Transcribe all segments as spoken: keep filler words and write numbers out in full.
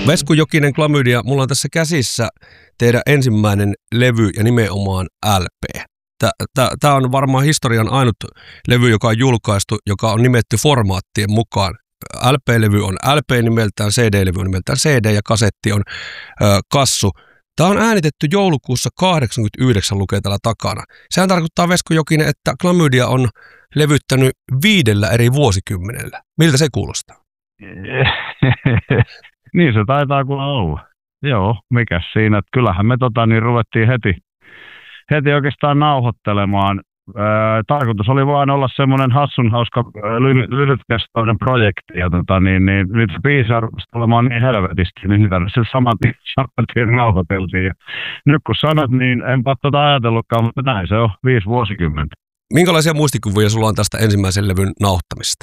Vesku Jokinen, Klamydia, mulla on tässä käsissä teidän ensimmäinen levy ja nimenomaan L P. Tämä on varmaan historian ainut levy, joka on julkaistu, joka on nimetty formaattien mukaan. L P-levy on L P nimeltään, C D-levy on nimeltään C D ja kasetti on ö, kassu. Tämä on äänitetty joulukuussa kahdeksankymmentäyhdeksän, lukee täällä takana. Sehän tarkoittaa, Vesku Jokinen, että Klamydia on levyttänyt viidellä eri vuosikymmenellä. Miltä se kuulostaa? Niin se taitaa kyllä olla. Joo, mikäs siinä. Että kyllähän me tota, niin ruvettiin heti, heti oikeastaan nauhoittelemaan. Ää, tarkoitus oli vaan olla semmoinen hassun hauska ly- lyhytkestoinen projekti. Ja tota, niin, niin, nyt se biisi arvoisi olemaan niin helvetisti, niin se saman tien nauhoiteltiin. Ja nyt kun sanot, niin enpä tota ajatellutkaan, mutta näin se on, viisi vuosikymmentä. Minkälaisia muistikuvia sulla on tästä ensimmäisen levyn nauhoittamista?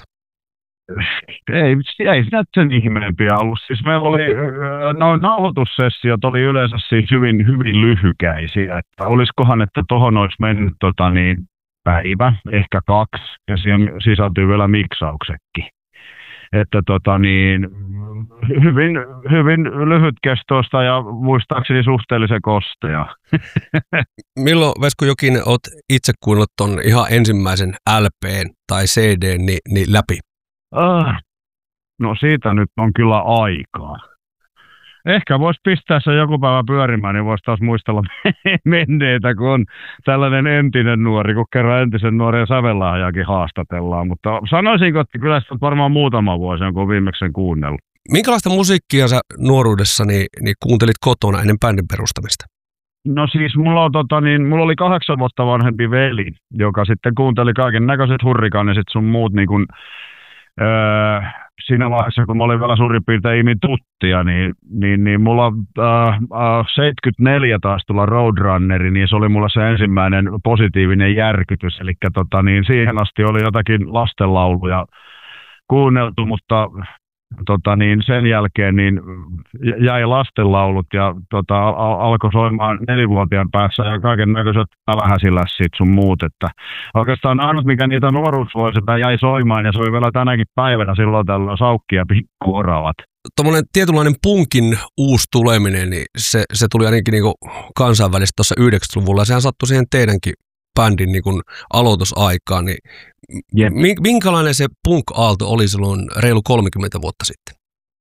Ei, ei sitä sen ihmeempiä ollut. Siis meillä oli, no nauhoitussessiot oli yleensä siis hyvin, hyvin lyhykäisiä. Että olisikohan, että tohon olisi mennyt tota niin, päivä, ehkä kaksi, ja siihen sisältyy vielä miksauksetkin. Että tota niin, hyvin, hyvin lyhytkestoista ja muistaakseni suhteellisen kostea. Milloin, Vesku Jokinen, olet itse kuunnellut ton ihan ensimmäisen L P:n tai C D:n niin, niin läpi? Ah, no siitä nyt on kyllä aikaa. Ehkä voisi pistää se joku päivä pyörimään, niin voisi taas muistella menneitä, kun on tällainen entinen nuori, kun kerran entisen nuoren sävellahjaakin haastatellaan. Mutta sanoisinko, että kyllä sitä varmaan muutama vuosi on, kun on viimeksi sen kuunnellut. Minkälaista musiikkia sä nuoruudessani niin kuuntelit kotona ennen bändin perustamista? No siis mulla, on, tota, niin, mulla oli kahdeksan vuotta vanhempi veli, joka sitten kuunteli kaiken näköiset hurrikaaniset sun muut niin kuin, öö, siinä vaiheessa, kun mä olin vielä suurin piirtein imin tuttia, niin, niin, niin mulla äh, seitsemänkymmentäneljä taas tulla Roadrunneri, niin se oli mulla se ensimmäinen positiivinen järkytys. Eli tota, niin siihen asti oli jotakin lastenlauluja kuunneltu, mutta tota, niin sen jälkeen niin jäi lastenlaulut ja tota, al- alkoi soimaan nelivuotiaan päässä ja kaiken näköiset vähäsilässit sun muut. Että oikeastaan ainut, mikä niitä nuoruusvuosilta jäi soimaan ja se oli vielä tänäkin päivänä silloin tällöin Saukki ja Pikkuoravat. Tuommoinen tietynlainen punkin uusi tuleminen, niin se, se tuli ainakin niin kansainvälisesti tuossa yhdeksänkymmentäluvulla ja sehän sattui siihen teidänkin bändin niin kuin aloitusaikaan, niin yep. Minkälainen se punk-aalto oli silloin reilu kolmekymmentä vuotta sitten?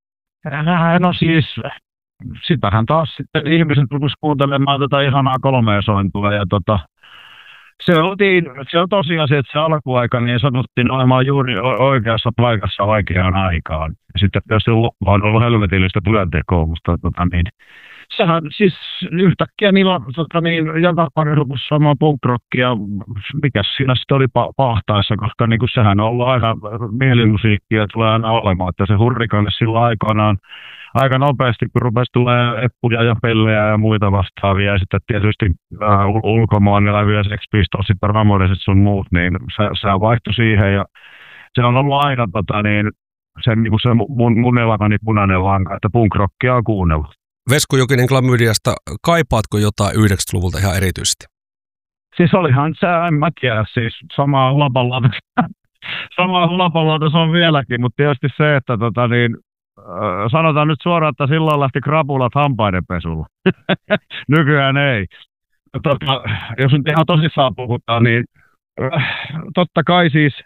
No siis, sitähän taas sitten ihmiset rupesivat kuuntelemaan tätä ihanaa kolmea sointua ja tota, se, oltiin, se on tosiasia, että se alkuaika niin sanottiin olemaan juuri oikeassa paikassa oikeaan aikaan. Ja sitten tietysti on ollut helvetillistä työntekoa, mutta tota niin, sehän siis yhtäkkiä niillä tota, niin, joka pari rupesi saamaan punk-rockia, mikäs siinä sitten oli pa- pahtaessa, koska niin kuin, sehän on ollut aina mielimusiikkia tulee aina olemaan, että se hurrikaani silloin aikanaan aika nopeasti, kun rupesi tulee eppuja ja pellejä ja muita vastaavia, ja sitten tietysti äh, ulkomaan eläviä Sex Pistols, sitten Ramoneset sun muut, niin se, se vaihtui siihen, ja se on ollut aina tota, niin, se, niin kuin se mun, mun elämäni punainen lanka, että punk-rockia on kuunnellut. Vesku Jokinen Klamydiasta, kaipaatko jotain yhdeksänkymmentäluvulta ihan erityisesti? Siis olihan se, en mä tiedä, siis samaa hulapallata, samaa hulapallata se on vieläkin, mutta tietysti se, että tota niin, äh, sanotaan nyt suoraan, että silloin lähti krapulat hampaidenpesulla. Nykyään ei. Tota, jos nyt ihan tosissaan puhutaan, niin äh, totta kai siis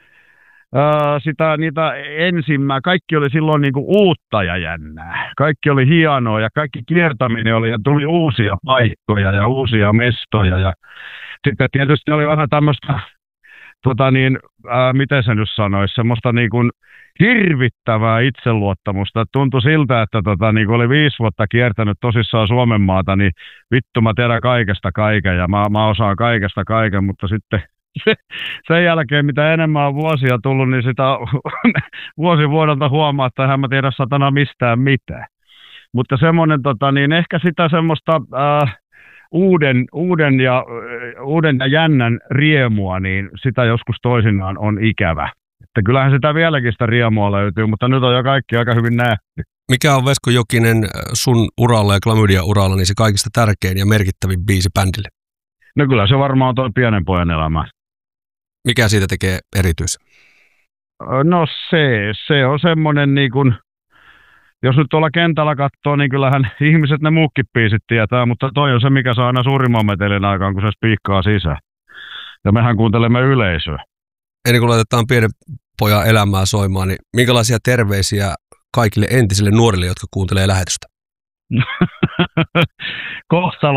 Uh, sitä, niitä ensimmä, kaikki oli silloin niinku uutta ja jännää. Kaikki oli hienoa ja kaikki kiertäminen oli ja tuli uusia paikkoja ja uusia mestoja. Ja sitten tietysti oli vähän tämmöistä, tota niin, uh, miten se nyt sanoisi, semmoista niinku hirvittävää itseluottamusta. Tuntui siltä, että tota, niin oli viisi vuotta kiertänyt tosissaan Suomen maata, niin vittu mä tiedän kaikesta kaiken ja mä, mä osaan kaikesta kaiken, mutta sitten sen jälkeen, mitä enemmän on vuosia tullut, niin sitä vuosi vuodelta huomaa, että eihän mä tiedä satana mistään mitään. Mutta semmoinen, tota, niin ehkä sitä semmoista äh, uuden, uuden, ja, äh, uuden ja jännän riemua, niin sitä joskus toisinaan on ikävä. Että kyllähän sitä vieläkin sitä riemua löytyy, mutta nyt on jo kaikki aika hyvin nähty. Mikä on, Vesku Jokinen, sun uralla ja Klamydia uralla, niin se kaikista tärkein ja merkittävin biisi bändille? No kyllä se varmaan on tuo pienen pojan elämä. Mikä siitä tekee erityisen? No se, se on semmoinen niin kuin, jos nyt tuolla kentällä katsoo, niin kyllähän ihmiset ne muukkin biisit tietää, mutta toi on se, mikä saa aina suurimman metelin aikaan, kun se spiikkaa sisään. Ja mehän kuuntelemme yleisöä. Ennen kuin laitetaan pienen pojan elämää soimaan, niin minkälaisia terveisiä kaikille entisille nuorille, jotka kuuntelee lähetystä?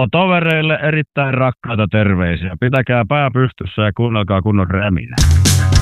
Kohtalotovereille erittäin rakkaita terveisiä. Pitäkää pää pystyssä ja kuunnelkaa kunnon räminä.